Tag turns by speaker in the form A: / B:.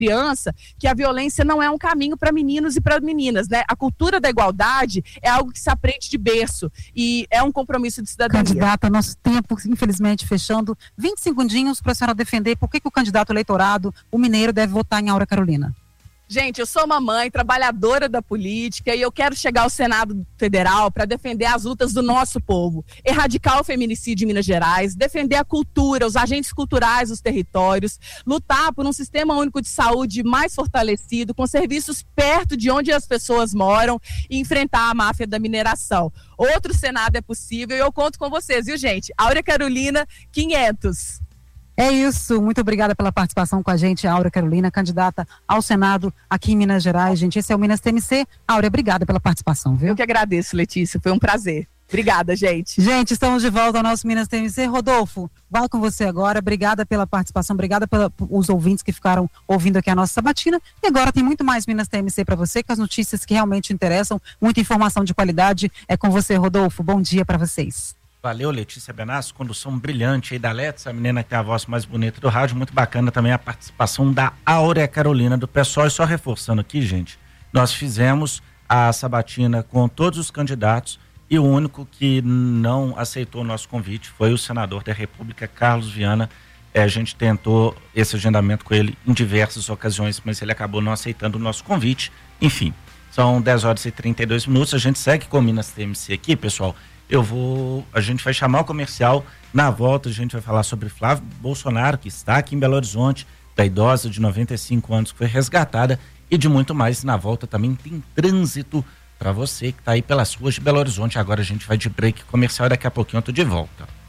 A: criança que a violência não é um caminho para meninos e para meninas, né? A cultura da igualdade é algo que se aprende de berço e é um compromisso de cidadania.
B: Candidata, nosso tempo, infelizmente, fechando. 20 segundinhos para a senhora defender por que o candidato eleitorado, o mineiro, deve votar em Áurea Carolina.
A: Gente, eu sou uma mãe trabalhadora da política e eu quero chegar ao Senado Federal para defender as lutas do nosso povo, erradicar o feminicídio em Minas Gerais, defender a cultura, os agentes culturais dos territórios, lutar por um sistema único de saúde mais fortalecido, com serviços perto de onde as pessoas moram e enfrentar a máfia da mineração. Outro Senado é possível e eu conto com vocês, viu, gente? Áurea Carolina, 500.
B: É isso, muito obrigada pela participação com a gente, Áurea Carolina, candidata ao Senado aqui em Minas Gerais. Gente, esse é o Minas TMC. Áurea, obrigada pela participação, viu?
A: Eu que agradeço, Letícia, foi um prazer. Obrigada, gente.
B: Gente, estamos de volta ao nosso Minas TMC. Rodolfo, vai com você agora. Obrigada pela participação, obrigada pelos ouvintes que ficaram ouvindo aqui a nossa sabatina. E agora tem muito mais Minas TMC para você, com as notícias que realmente interessam, muita informação de qualidade. É com você, Rodolfo. Bom dia para vocês.
C: Valeu, Letícia Benassi, condução brilhante aí da Letícia, a menina que tem a voz mais bonita do rádio. Muito bacana também a participação da Áurea Carolina, do pessoal. E só reforçando aqui, gente, nós fizemos a sabatina com todos os candidatos e o único que não aceitou o nosso convite foi o senador da República, Carlos Viana. A gente tentou esse agendamento com ele em diversas ocasiões, mas ele acabou não aceitando o nosso convite. Enfim, são 10 horas e 32 minutos. A gente segue com o Minas TMC aqui, pessoal. A gente vai chamar o comercial, na volta a gente vai falar sobre Flávio Bolsonaro, que está aqui em Belo Horizonte, da idosa de 95 anos que foi resgatada e de muito mais. Na volta também tem trânsito para você que está aí pelas ruas de Belo Horizonte. Agora a gente vai de break comercial e daqui a pouquinho eu tô de volta.